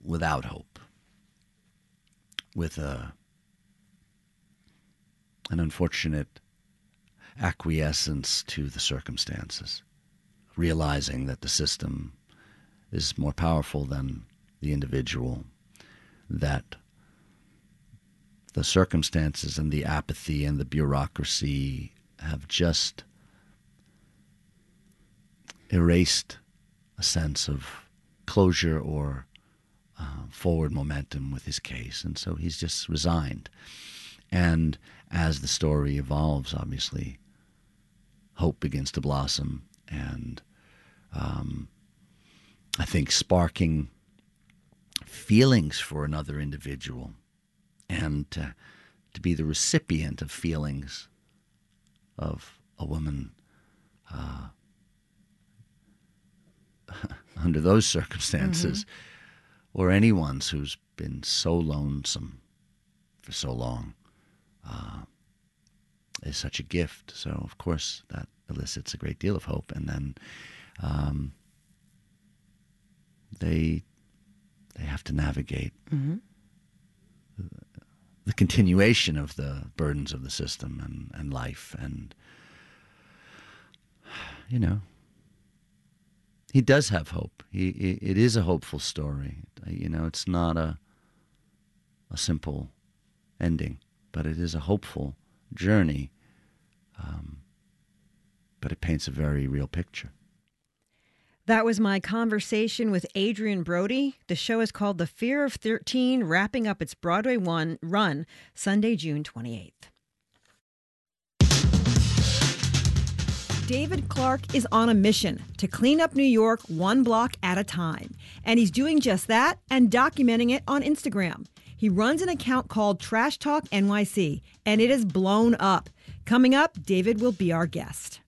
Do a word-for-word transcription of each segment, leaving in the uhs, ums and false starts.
without hope, with a an unfortunate acquiescence to the circumstances, realizing that the system is more powerful than the individual, that the circumstances and the apathy and the bureaucracy have just erased a sense of closure or uh, forward momentum with his case. And so he's just resigned. And as the story evolves, obviously, hope begins to blossom, and um, I think sparking feelings for another individual, and uh, to be the recipient of feelings of a woman uh, under those circumstances, mm-hmm. or anyone's who's been so lonesome for so long, uh, is such a gift. So, of course, that elicits a great deal of hope. And then um, they they have to navigate mm-hmm. the, the continuation of the burdens of the system and, and life. And, you know, he does have hope. He, it is a hopeful story. You know, it's not a a simple ending, but it is a hopeful journey. Um, but it paints a very real picture. That was my conversation with Adrien Brody. The show is called The Fear of thirteen, wrapping up its Broadway one run Sunday, June twenty-eighth. David Clark is on a mission to clean up New York one block at a time. And he's doing just that and documenting it on Instagram. He runs an account called Trash Talk N Y C, and it is blown up. Coming up, David will be our guest.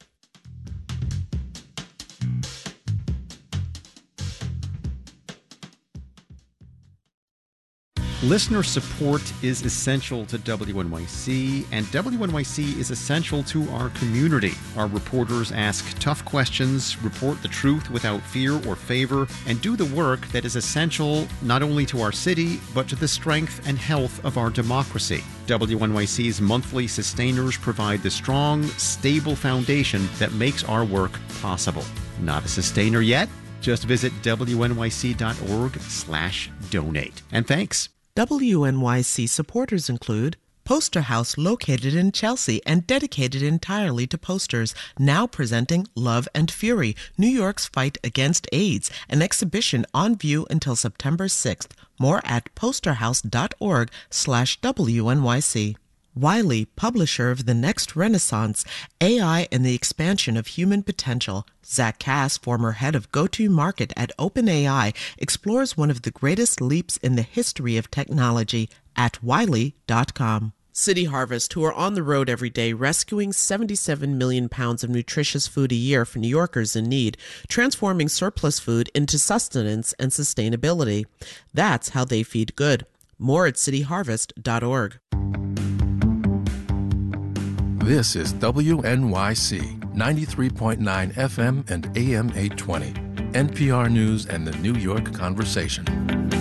Listener support is essential to W N Y C, and W N Y C is essential to our community. Our reporters ask tough questions, report the truth without fear or favor, and do the work that is essential not only to our city, but to the strength and health of our democracy. W N Y C's monthly sustainers provide the strong, stable foundation that makes our work possible. Not a sustainer yet? Just visit W N Y C dot org slash donate. And thanks. W N Y C supporters include Poster House, located in Chelsea and dedicated entirely to posters, now presenting Love and Fury, New York's fight against AIDS, an exhibition on view until September sixth. More at posterhouse.org slash WNYC. Wiley, publisher of The Next Renaissance, A I and the Expansion of Human Potential. Zach Cass, former head of go-to-market at OpenAI, explores one of the greatest leaps in the history of technology at wiley dot com. City Harvest, who are on the road every day rescuing seventy-seven million pounds of nutritious food a year for New Yorkers in need, transforming surplus food into sustenance and sustainability. That's how they feed good. More at city harvest dot org. This is W N Y C, ninety-three point nine F M and A M eight twenty, N P R News and the New York Conversation.